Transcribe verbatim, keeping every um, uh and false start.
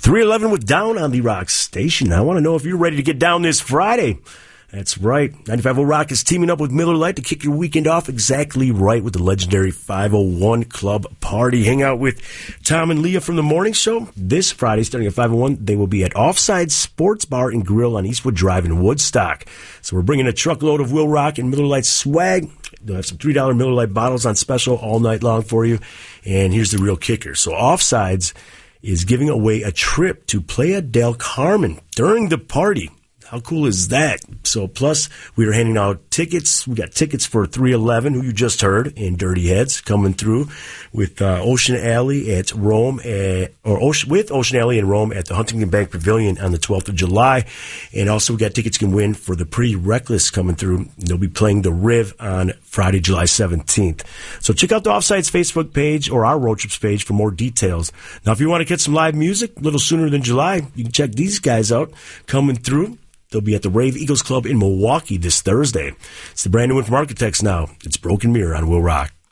three eleven with Down on the Rock Station. I want to know if you're ready to get down this Friday. That's right. ninety-five point oh Rock is teaming up with Miller Lite to kick your weekend off exactly right with the legendary five oh one Club Party. Hang out with Tom and Leah from the morning show. This Friday, starting at five oh one, they will be at Offside Sports Bar and Grill on Eastwood Drive in Woodstock. So we're bringing a truckload of Will Rock and Miller Lite swag. They'll have some three dollar Miller Lite bottles on special all night long for you. And here's the real kicker. So Offsides is giving away a trip to Playa del Carmen during the party. How cool is that? So, plus, we are handing out tickets. We got tickets for three eleven, who you just heard, and Dirty Heads coming through with uh, Ocean Alley at Rome, at, or Ocean, with Ocean Alley in Rome at the Huntington Bank Pavilion on the twelfth of July. And also, we got tickets you can win for the Pretty Reckless coming through. They'll be playing the Riv on Friday, July seventeenth. So, check out the Offsides Facebook page or our Road Trips page for more details. Now, if you want to get some live music a little sooner than July, you can check these guys out coming through. They'll be at the Rave Eagles Club in Milwaukee this Thursday. It's the brand new one from Architects now. It's Broken Mirror on Will Rock.